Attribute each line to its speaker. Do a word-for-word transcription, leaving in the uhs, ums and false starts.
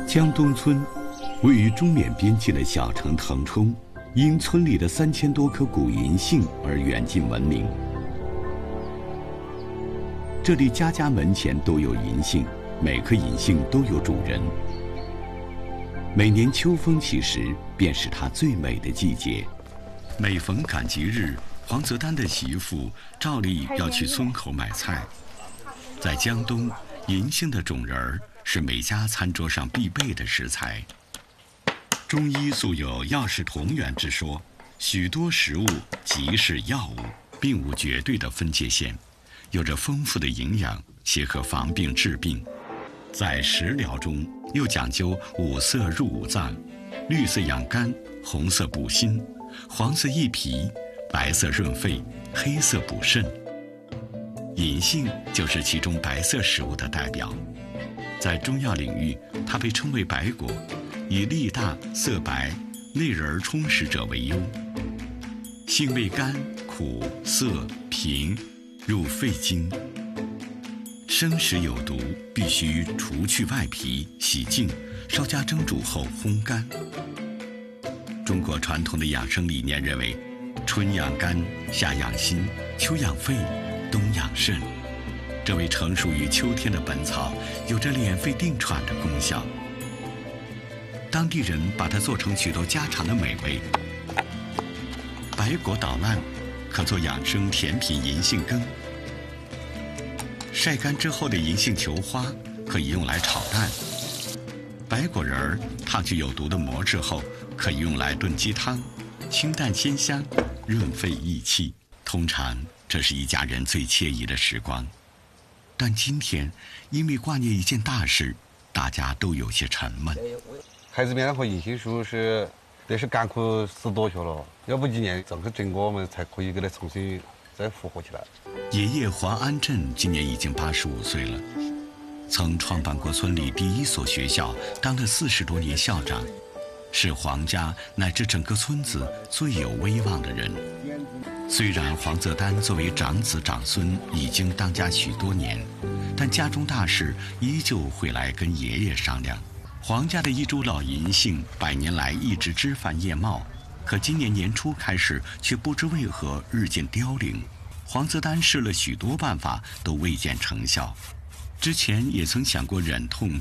Speaker 1: 江东村位于中缅边境的小城腾冲，因村里的三千多棵古银杏而远近闻名。这里家家门前都有银杏，每棵银杏都有主人。每年秋风起时，便是它最美的季节。每逢赶集日，黄泽丹的媳妇照例要去村口买菜。在江东，银杏的种仁儿是每家餐桌上必备的食材。中医素有药食同源之说，许多食物即是药物，并无绝对的分界线，有着丰富的营养，协和防病治病。在食疗中，又讲究五色入五脏，绿色养肝，红色补心，黄色益脾，白色润肺，黑色补肾。银杏就是其中白色食物的代表。在中药领域，它被称为白果，以粒大、色白、内仁充实者为优。性味甘、苦、涩、平，入肺经。生食有毒，必须除去外皮，洗净，稍加蒸煮后烘干。中国传统的养生理念认为，春养肝，夏养心，秋养肺，冬养肾。这味成熟于秋天的本草，有着敛肺定喘的功效。当地人把它做成许多家常的美味。白果捣烂，可做养生甜品银杏羹。晒干之后的银杏球花可以用来炒蛋。白果仁儿烫去有毒的膜之后，可以用来炖鸡汤，清淡鲜香，润肺益气。通常这是一家人最惬意的时光。但今天因为挂念一件大事，大家都有些沉闷。
Speaker 2: 孩子面和银杏树是那是干枯死多去了，要不几年整个整个我们才可以给它重新再复活起来。
Speaker 1: 爷爷黄安镇今年已经八十五岁了，曾创办过村里第一所学校，当了四十多年校长，是黄家乃至整个村子最有威望的人。虽然黄泽丹作为长子长孙已经当家许多年，但家中大事依旧会来跟爷爷商量。黄家的一株老银杏百年来一直枝繁叶茂，可今年年初开始却不知为何日渐凋零。黄泽丹试了许多办法，都未见成效。之前也曾想过忍痛